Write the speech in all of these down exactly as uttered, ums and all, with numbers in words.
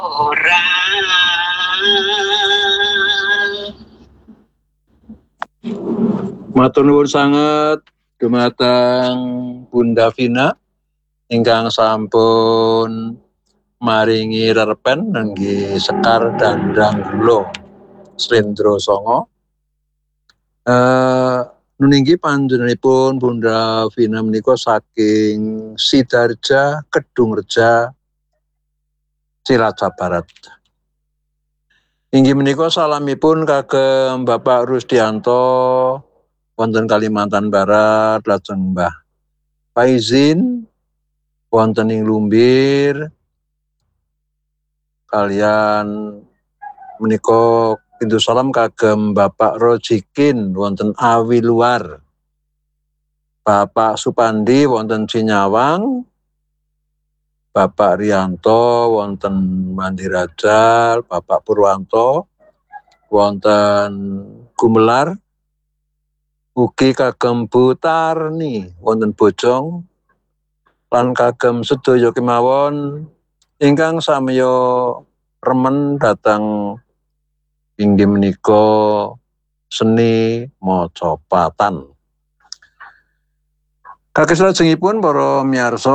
Matur nuwun sanget dumateng Bunda Vina ingkang sampun maringi rerepen nggih Sekar Dandang Gula Slendra Sanga. Eh nuninggi panjenenganipun Bunda Vina menika saking Sidarja Kedungreja Cilacap Barat. Inggih menika salamipun kagem Bapak Rusdianto wonten Kalimantan Barat, lajeng Mbah Faizin wonten ing Lumbir, kalian menika pintu salam kagem Bapak Rojikin wonten Awi Luar, Bapak Supandi wonten Cinyawang, Bapak Rianto wonten Mandirajal, Bapak Purwanto wonten Gumelar, ugi kagem Bu Tarni wonten Bojong, lan kagem sedaya kemawon ingkang samya remen dhateng inggih menika seni mocopatan. Kakeslajengipun para miyarsa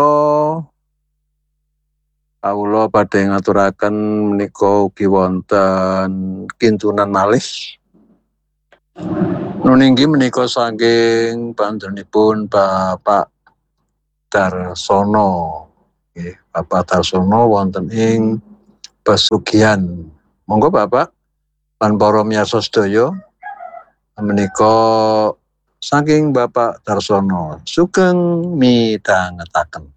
kawula badhe ngaturaken menika ugi wonten kintunan malih. Nuninggi menika saking panjenenganipun Bapak Darsono, nggih, Bapak Darsono wonten ing Pesugihan. Monggo Bapak lan para miyarsa sedaya menika saking Bapak Darsono sugeng midhangetaken.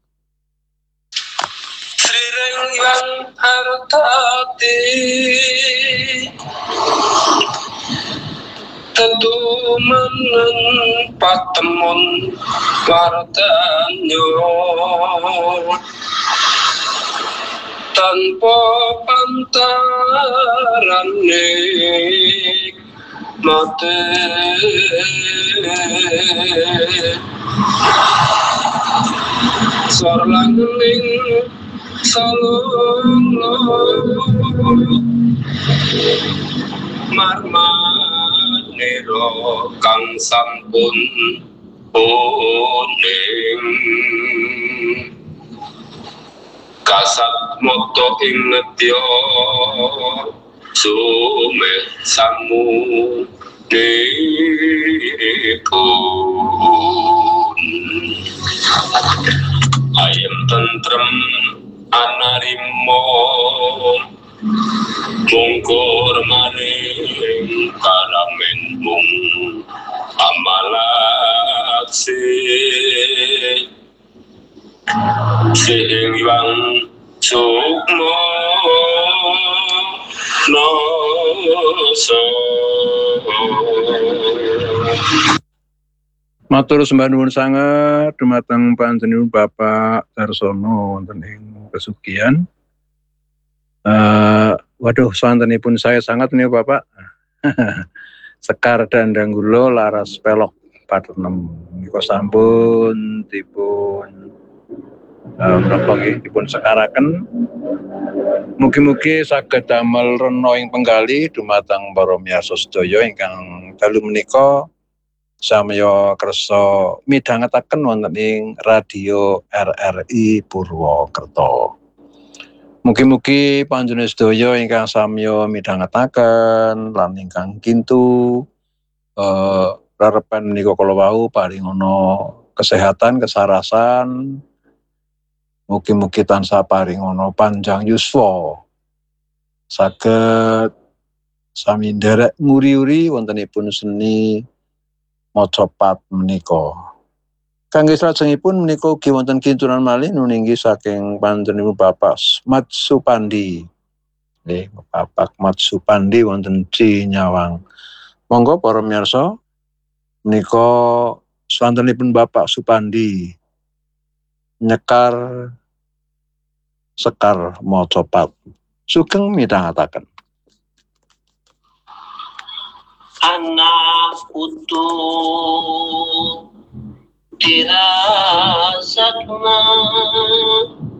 Srireng yang hartati tentu menen patemon wartanyo tanpa pantarane mate sorlangening salolo marmaniro kang sampun oning kasat moto ing nedya sume samu dipun ayem tentrem anarimo mungkur maning karamen mung amalaksi sing iwang sukmo noso. Matur sembah nuwun sanget dumateng panjenengan Bapak Darsono wonten ing Pesugihan. Uh, waduh, santenipun saya sangat nih Bapak. Sekar Dandang Gula laras pelok patenem nika sampun dipun uh, menapa nggih dipun sekaraken. Mugi-mugi saged damel rena ing penggali dumateng para miyarsa sedaya ingkang dalu menika samya kersa midhangetaken wonten ing radio R R I Purwokerto. Mugi-mugi panjenengan sedaya ingkang samya midhangetaken lan ingkang kintu eh rerepen menika kala wau paring ana kesehatan, kesarasan. Mugi-mugi tansah paring ana panjang yuswa. Saged sami nderek nguri-uri wontenipun seni mocopat menika. Kangge salajengipun menika ugi wonten kintunan malih nuninggi saking panjenengan Bapak Mat Supandi. Nggih, Bapak Mat Supandi wonten Cinyawang. Monggo para miyarsa menika swantenipun Bapak Supandi nyekar Sekar Mocopat. Sugeng midhangetaken. Anak utuh dirasakna